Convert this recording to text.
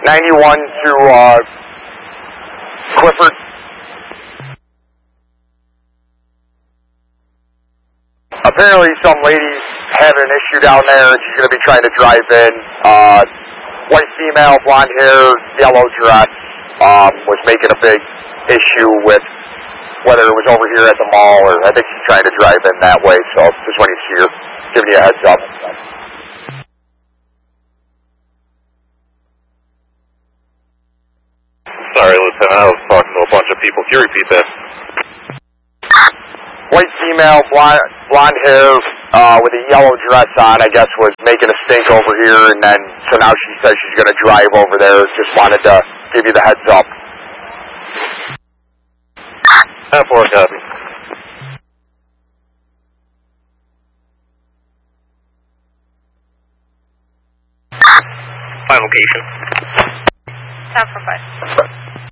91 to Clifford. Apparently some lady's having an issue down there. She's going to be trying to drive in. White female, blonde hair, yellow dress, was making a big issue with whether it was over here at the mall or I think she's trying to drive in that way. So just when you see her, giving you a heads up. Sorry, Lieutenant, I was talking to a bunch of people. Can you repeat that? White female, blonde hair, with a yellow dress on, I guess, was making a stink over here, and then, so now she says she's going to drive over there. Just wanted to give you the heads up. 10-4, copy. Final location. 10-5.